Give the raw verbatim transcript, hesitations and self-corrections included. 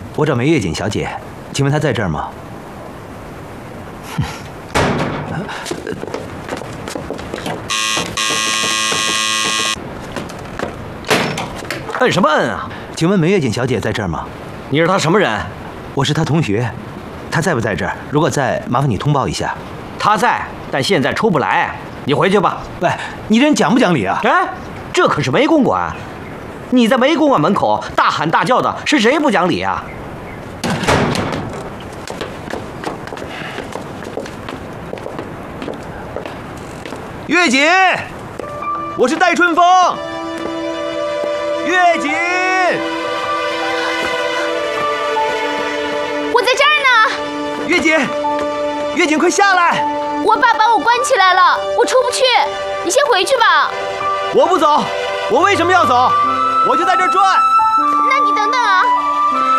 我找梅月锦小姐，请问她在这儿吗？ 摁什么摁啊？ 请问梅月锦小姐在这儿吗？ 你是她什么人？ 我是她同学，她在不在这儿？如果在，麻烦你通报一下。 她在，但现在出不来。你回去吧。 喂，你这人讲不讲理啊？ 哎，这可是梅公馆，你在梅公馆门口大喊大叫的，是谁不讲理啊？ 月锦，我是戴春风。月锦， 我在这儿呢。 月锦，月锦，快下来！ 我爸把我关起来了，我出不去。你先回去吧。 我不走，我为什么要走？我就在这儿转。